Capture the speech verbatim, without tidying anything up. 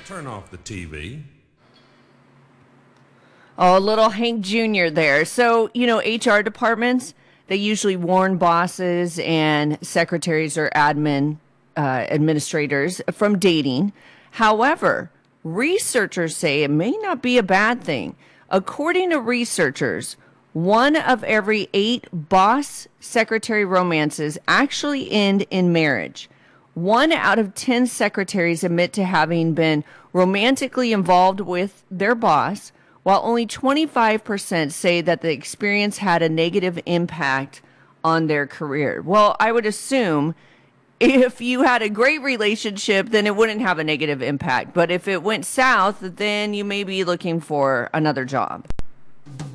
turn off the T V. Oh, little Hank Junior there. So, you know, H R departments, they usually warn bosses and secretaries or admin uh, administrators from dating. However, researchers say it may not be a bad thing. According to researchers, one of every eight boss secretary romances actually end in marriage. One out of ten secretaries admit to having been romantically involved with their boss, while only twenty-five percent say that the experience had a negative impact on their career. Well, I would assume if you had a great relationship, then it wouldn't have a negative impact. But if it went south, then you may be looking for another job.